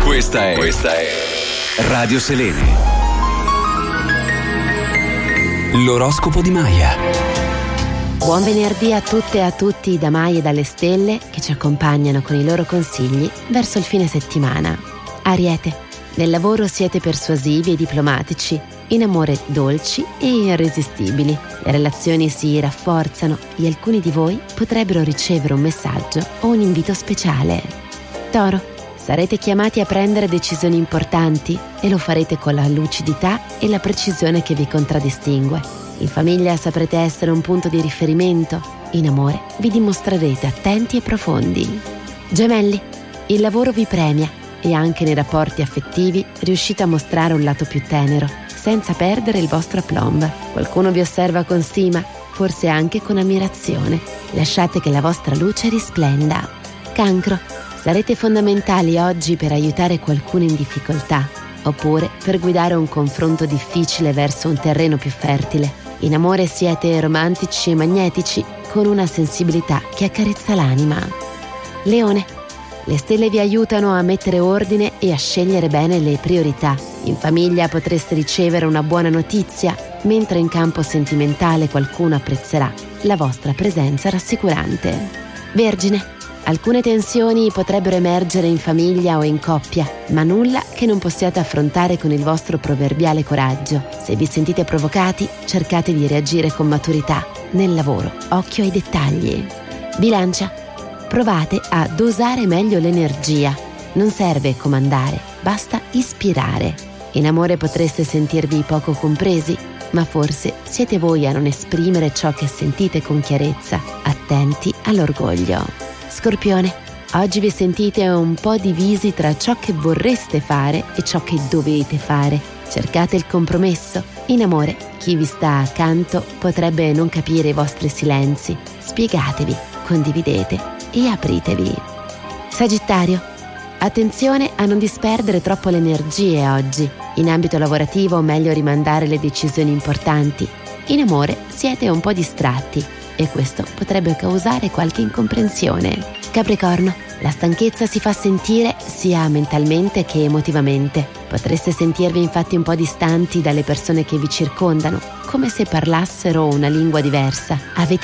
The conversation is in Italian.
Questa è Radio Selene. L'oroscopo di Maya. Buon venerdì a tutte e a tutti da Maya e dalle stelle che ci accompagnano con i loro consigli verso il fine settimana. Ariete, nel lavoro siete persuasivi e diplomatici, in amore dolci e irresistibili. Le relazioni si rafforzano e alcuni di voi potrebbero ricevere un messaggio o un invito speciale. Toro, sarete chiamati a prendere decisioni importanti e lo farete con la lucidità e la precisione che vi contraddistingue. In famiglia saprete essere un punto di riferimento. In amore vi dimostrerete attenti e profondi. Gemelli, il lavoro vi premia e anche nei rapporti affettivi riuscite a mostrare un lato più tenero, senza perdere il vostro aplomb. Qualcuno vi osserva con stima, forse anche con ammirazione. Lasciate che la vostra luce risplenda. Cancro, sarete fondamentali oggi per aiutare qualcuno in difficoltà, oppure per guidare un confronto difficile verso un terreno più fertile. In amore siete romantici e magnetici, con una sensibilità che accarezza l'anima. Leone, le stelle vi aiutano a mettere ordine e a scegliere bene le priorità. In famiglia potreste ricevere una buona notizia, mentre in campo sentimentale qualcuno apprezzerà la vostra presenza rassicurante. Vergine, alcune tensioni potrebbero emergere in famiglia o in coppia, ma nulla che non possiate affrontare con il vostro proverbiale coraggio. Se vi sentite provocati, cercate di reagire con maturità. Nel lavoro, occhio ai dettagli. Bilancia, provate a dosare meglio l'energia. Non serve comandare, basta ispirare. In amore potreste sentirvi poco compresi, ma forse siete voi a non esprimere ciò che sentite con chiarezza. Attenti all'orgoglio. Scorpione, oggi vi sentite un po' divisi tra ciò che vorreste fare e ciò che dovete fare. Cercate il compromesso. In amore, chi vi sta accanto potrebbe non capire i vostri silenzi. Spiegatevi, condividete e apritevi. Sagittario, attenzione a non disperdere troppo le energie oggi. In ambito lavorativo meglio rimandare le decisioni importanti. In amore siete un po' distratti e questo potrebbe causare qualche incomprensione. Capricorno, la stanchezza si fa sentire sia mentalmente che emotivamente. Potreste sentirvi infatti un po' distanti dalle persone che vi circondano, come se parlassero una lingua diversa. Avete